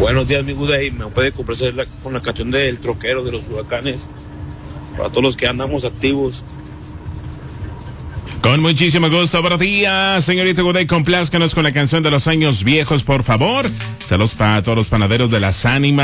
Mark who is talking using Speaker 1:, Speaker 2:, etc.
Speaker 1: Buenos días, mi Gudey. ¿Me puede complacer con la canción del troquero de los huracanes? Para todos los que andamos activos.
Speaker 2: Con muchísimo gusto. Buenos días, señorita Gudey. Complázcanos con la canción de los años viejos, por favor. Saludos para todos los panaderos de las ánimas.